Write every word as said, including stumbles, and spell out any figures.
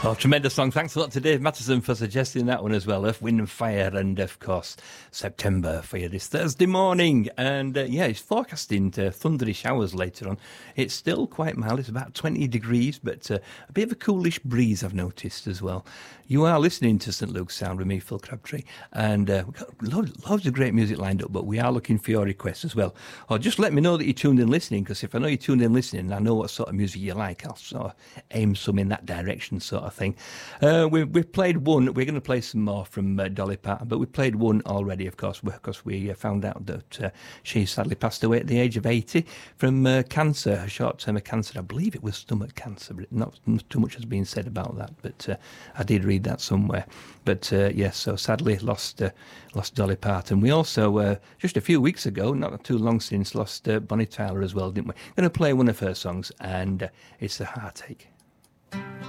Oh, tremendous song. Thanks a lot to Dave Mattison for suggesting that one as well. Earth, Wind and Fire, and of course, September for you this Thursday morning. And uh, yeah, it's forecasting uh, thundery showers later on. It's still quite mild. It's about twenty degrees, but uh, a bit of a coolish breeze I've noticed as well. You are listening to St Luke's Sound with me, Phil Crabtree, and uh, we've got loads, loads of great music lined up, but we are looking for your requests as well. Or just let me know that you're tuned in listening, because if I know you're tuned in listening and I know what sort of music you like, I'll sort of aim some in that direction sort of thing. Uh, we, we've played one. We're going to play some more from uh, Dolly Parton, but we played one already, of course, because we uh, found out that uh, she sadly passed away at the age of eighty from uh, cancer, a short-term cancer. I believe it was stomach cancer, but not too much has been said about that. But uh, I did read that somewhere. But uh, yes, so sadly lost uh, lost Dolly Parton. We also, uh, just a few weeks ago, not too long since, lost uh, Bonnie Tyler as well, didn't we? Going to play one of her songs, and uh, it's The Heartache.